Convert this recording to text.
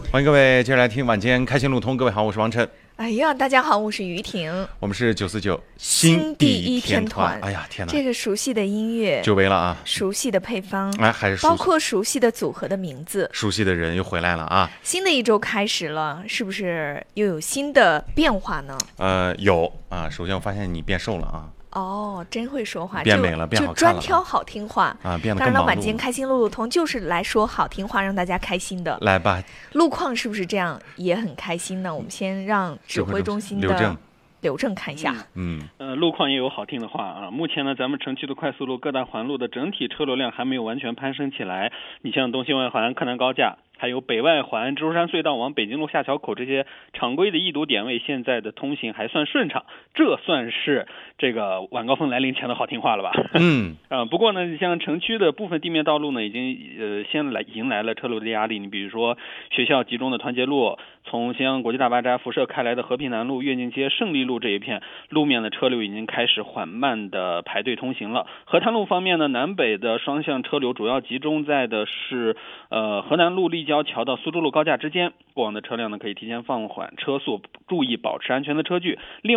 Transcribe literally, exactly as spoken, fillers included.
欢迎各位接着来听晚间开心路通。各位好，我是王晨。 哎呀，大家好，我是于婷。 我们是九四九新第一天团。 哎呀，天哪！ 这个熟悉的音乐， 久违了啊！ 熟悉的配方， 哎，还是熟悉包括熟悉的组合的名字， 熟悉的人又回来了啊！ 新的一周开始了，是不是又有新的变化呢？ 呃，有啊。首先我发现你变瘦了啊。 哦，真会说话， 变美了，变好看了，就专挑好听话啊，变得更忙碌了。 当然了，晚间开心路路通就是来说好听话，让大家开心的。 来吧， 路况是不是这样也很开心呢？我们先让指挥中心的刘正刘正看一下。 嗯，呃，路况也有好听的话啊。目前呢，咱们城区的快速路各大环路的整体车流量还没有完全攀升起来。你像东西外环、柯南高架，还有北外环、蜘蛛山隧道往北京路下桥口这些常规的易堵点位，现在的通行还算顺畅，这算是这个晚高峰来临前的好听话了吧？ 嗯， 啊、呃，不过呢，像城区的部分地面道路呢，已经呃先来迎来了车流的压力。你比如说学校集中的团结路，从咸阳国际大巴扎辐射开来的和平南路、跃进街、胜利路这一片路面的车流已经开始缓慢的排队通行了。河滩路方面呢，南北的双向车流主要集中在的是呃河南路立交桥到苏州路高架之间，过往的车辆呢可以提前放缓车速，注意保持安全的车距。另